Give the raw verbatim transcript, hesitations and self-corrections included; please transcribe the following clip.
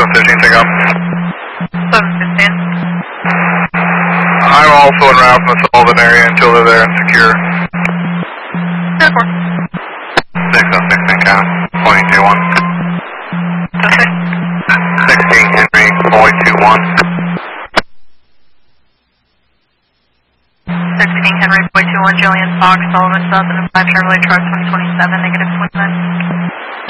seven fifteen, take off. seven fifteen. I'm also en route from the Sullivan area until they're there and secure. ten four. six oh sixteen, count, point two one. Okay. sixteen Henry, point two one. sixteen Henry, boy two one, Jillian Fox, Sullivan South, and five Chevrolet truck, twenty twenty-seven, negative twenty-nine.